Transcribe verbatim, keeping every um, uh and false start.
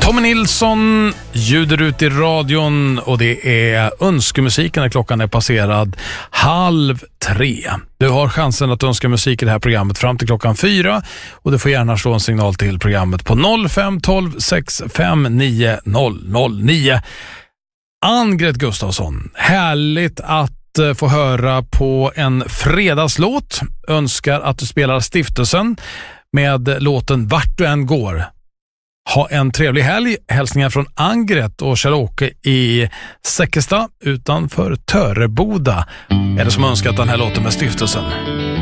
Tommy Nilsson ljuder ut i radion och det är önskemusiken när klockan är passerad halv tre. Du har chansen att önska musik i det här programmet fram till klockan fyra och du får gärna slå en signal till programmet på noll fem tolv sex fem nio noll noll nio. Ann-Gret Gustafsson, härligt att få höra på en fredagslåt. Önskar att du spelar Stiftelsen med låten Vart du än går. Ha en trevlig helg. Hälsningar från Ann-Gret och Kjell-Åke i Säckesta utanför Töreboda. Är det som önskat den här låten med Stiftelsen?